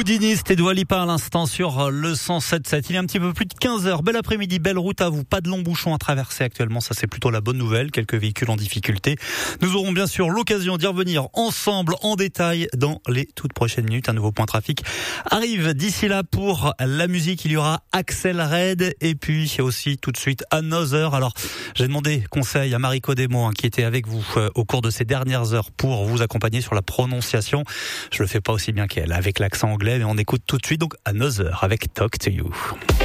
Houdini, c'était Dua Lipa à l'instant sur le 107.7. Il est un petit peu plus de 15h. Bel après-midi, belle route à vous. Pas de longs bouchons à traverser actuellement. Ça, c'est plutôt la bonne nouvelle. Quelques véhicules en difficulté. Nous aurons bien sûr l'occasion d'y revenir ensemble en détail dans les toutes prochaines minutes. Un nouveau point trafic arrive d'ici là pour la musique. Il y aura Axel Red et puis aussi tout de suite Another. Alors, j'ai demandé conseil à Mariko Demo qui était avec vous au cours de ces dernières heures pour vous accompagner sur la prononciation. Je le fais pas aussi bien qu'elle avec l'accent anglais, mais on écoute tout de suite donc Another avec Talk to You.